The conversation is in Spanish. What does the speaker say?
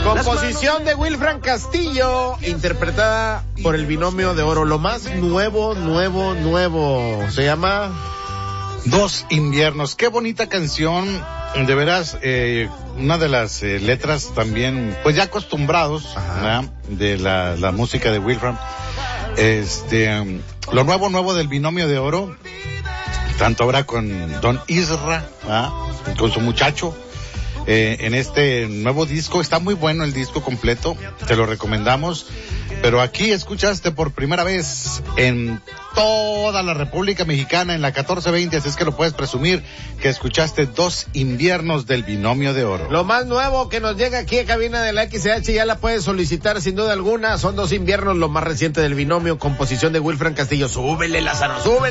Composición de Wilfran Castillo, interpretada por el Binomio de Oro. Lo más nuevo. Se llama Dos inviernos. Qué bonita canción. De veras, una de las letras también, pues ya acostumbrados, ¿verdad? De la música de Wilfran. Lo nuevo del Binomio de Oro, tanto ahora con Don Isra, ¿verdad? Con su muchacho, en este nuevo disco. Está muy bueno el disco completo, te lo recomendamos. Pero aquí escuchaste por primera vez en toda la República Mexicana, en la 1420, así es que lo puedes presumir, que escuchaste Dos inviernos del Binomio de Oro. Lo más nuevo que nos llega aquí a cabina de la XH, ya la puedes solicitar sin duda alguna. Son Dos inviernos, lo más reciente del Binomio, composición de Wilfran Castillo. Súbele, Lázaro, súbele.